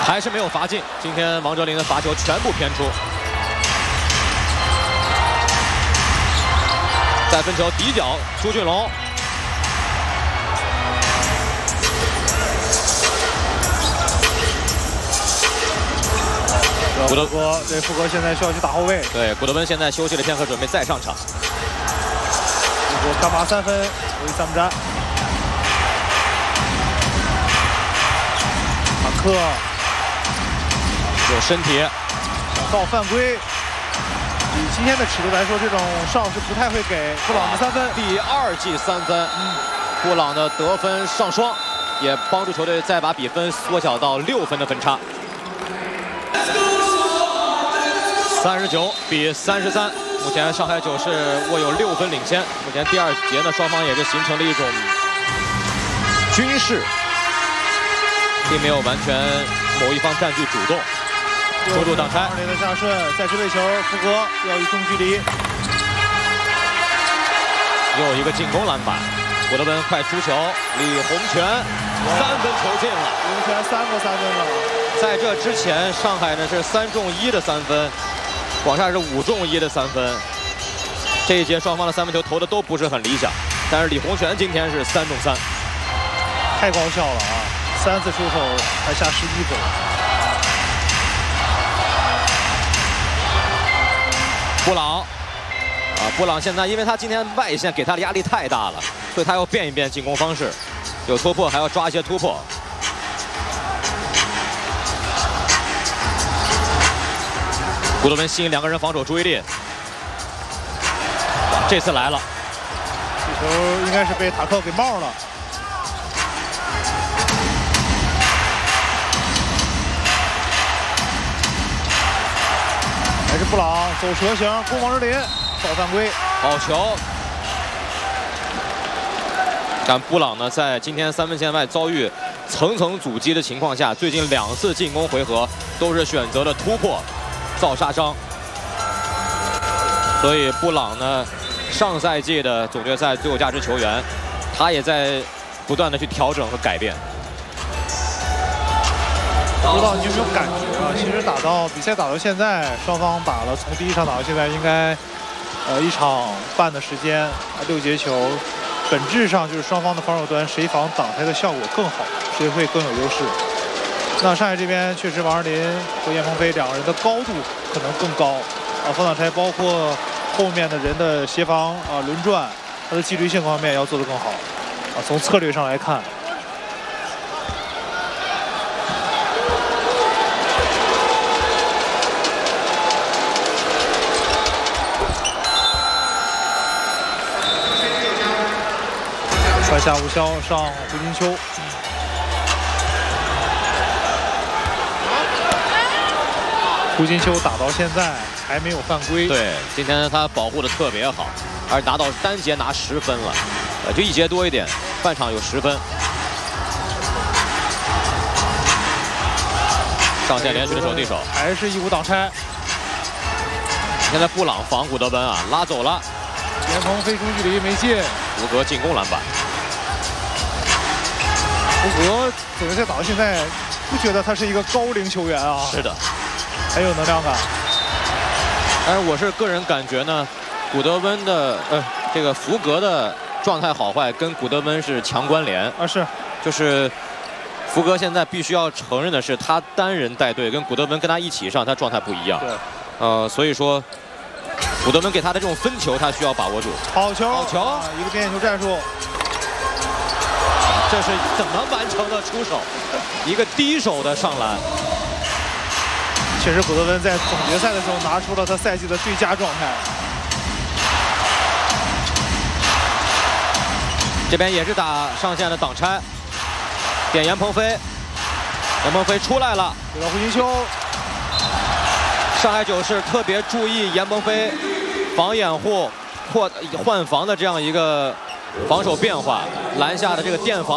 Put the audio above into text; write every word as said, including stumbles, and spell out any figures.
还是没有罚进。今天王哲林的罚球全部偏出。再分球底角，朱俊龙。 古德哥，对，富哥现在需要去打后卫。 对，古德温现在休息了片刻，准备再上场。 富哥干拔三分，为三不沾。塔克有身体， 想造犯规。以今天的尺度来说，这种哨是不太会给布朗的三分。 第二记三分，嗯，布朗的得分上双，也帮助球队再把比分缩小到六分的分差。 三十九比三十三，目前上海九是握有六分领先。目前第二节呢，双方也是形成了一种均势，并没有完全某一方占据主动。球主挡拆， 二连的下顺，再支位球，福格要以中距离， 又一个进攻篮板。古德温快出球，李洪权三分球进了， 李洪权三个三分了。 在这之前，上海呢是三中一的三分。 广厦是五中一的三分，这一节双方的三分球投的都不是很理想，但是李洪权今天是三中三， 太高效了啊！三次出手还下十一分。 布朗，啊，布朗现在因为他今天外线给他的压力太大了，所以他要变一变进攻方式，有突破还要抓一些突破。 古德温吸引两个人防守注意力，这次来了， 这球应该是被塔克给冒了。还是布朗走蛇形攻王哲林，造犯规， 好球。但布朗呢，在今天三分线外遭遇层层阻击的情况下，最近两次进攻回合都是选择了突破。 造杀伤，所以布朗呢，上赛季的总决赛最有价值球员，他也在不断的去调整和改变。 不知道你有没有感觉啊？其实打到比赛打到现在，双方打了从第一场打到现在，应该呃一场半的时间，六节球，本质上就是双方的防守端谁防挡拆的效果更好，谁会更有优势。 那上海这边确实，王哲林和严鹏飞两个人的高度可能更高啊，防挡拆包括后面的人的协防啊、轮转，他的纪律性方面要做得更好啊。从策略上来看，传下吴潇上胡金秋。 胡金秋打到现在还没有犯规， 对，今天他保护的特别好，而拿到单节拿十分了，呃，就一节多一点，半场有十分。上线连续的手递手， 还是一股挡拆。 现在布朗防古德温啊，拉走了， 严鹏飞中距离没进， 福格进攻篮板。 福格总决赛打到现在，不觉得他是一个高龄球员啊？ 是的。 很有能量感， 但是我是个人感觉呢，古德温的呃这个福格的状态好坏跟古德温是强关联啊，是， 就是福格现在必须要承认的是，他单人带队跟古德温跟他一起上，他状态不一样。 对， 呃，所以说古德温给他的这种分球，他需要把握住。 好球， 好球， 啊、一个边线球战术， 这是怎么完成的出手？一个低手的上篮。 确实，古德温在总决赛的时候拿出了他赛季的最佳状态。 这边也是打上线的挡拆，点严鹏飞，严鹏飞出来了， 给到胡金秋。 上海九是特别注意严鹏飞防掩护或换防的这样一个防守变化，篮下的这个垫防。